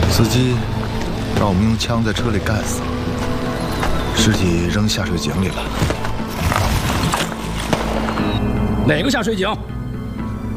司机让我们用枪在车里干死，尸体扔下水井里了。 哪个下水井？